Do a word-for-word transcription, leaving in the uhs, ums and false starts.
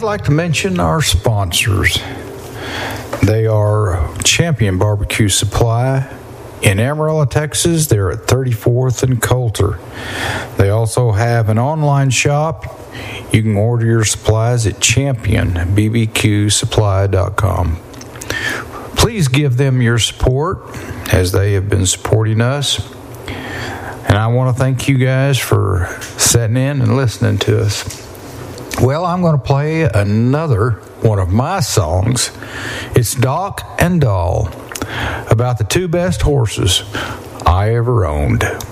I'd like to mention our sponsors. They are Champion Barbecue Supply in Amarillo, Texas. They're at thirty-fourth and Coulter. They also have an online shop. You can order your supplies at champion b b q supply dot com. Please give them your support as they have been supporting us. And I want to thank you guys for sitting in and listening to us. Well, I'm going to play another one of my songs. It's Doc and Doll, about the two best horses I ever owned.